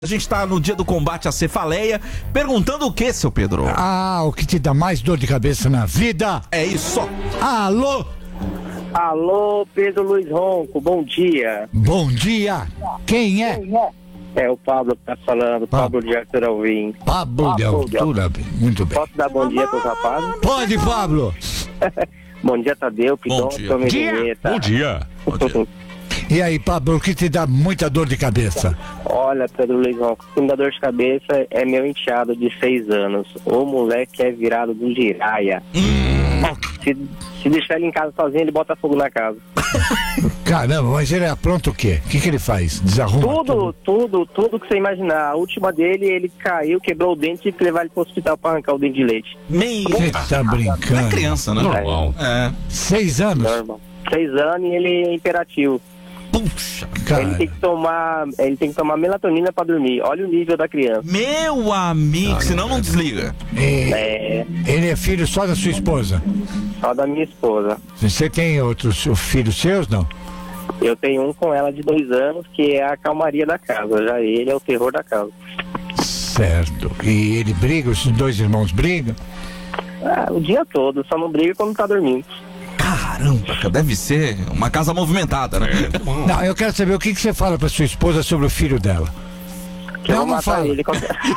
A gente tá no dia do combate à cefaleia, perguntando o que, seu Pedro? O que te dá mais dor de cabeça na vida? É isso. Alô? Alô, Pedro Luiz Ronco, bom dia. Bom dia. Quem é? É o Pablo que tá falando, Pablo de Arthur Alvim. Pablo de altura. Muito bem. Posso dar bom dia pros rapazes? Pode, Pablo. Bom dia, Tadeu, Pidon, dia. Tommy Dia. Vinheta. Bom dia. E aí, Pablo, o que te dá muita dor de cabeça? Olha, Pedro Luiz Ronco, o que me dá dor de cabeça é meu enteado de 6 anos. O moleque é virado do giraia. Se deixar ele em casa sozinho, ele bota fogo na casa. Caramba, mas ele apronta o quê? O que ele faz? Desarruma Tudo que você imaginar. A última dele, ele caiu, quebrou o dente e tive que levar ele pro hospital pra arrancar o dente de leite. Você tá brincando? Não é criança, né? Normal. É. 6 anos? Normal. 6 anos e ele é imperativo. Puxa. Cara, Ele tem que tomar melatonina pra dormir. Olha o nível da criança. Meu amigo, senão não desliga. ele é filho só da sua esposa? Só da minha esposa. Você tem outros filhos seus, não? Eu tenho um com ela de 2 anos, que é a calmaria da casa. Já ele é o terror da casa. Certo. E ele briga? Os dois irmãos brigam? O dia todo, só não briga quando tá dormindo. Caramba, deve ser uma casa movimentada, né? Não, eu quero saber o que você fala pra sua esposa sobre o filho dela. Que eu Não, vou não matar fala. ele. Não!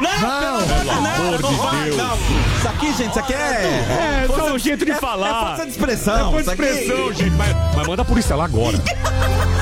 Isso aqui, gente, isso aqui é... É só um jeito de falar. É força de expressão. É isso aqui- expressão, gente. Mas manda a polícia lá agora.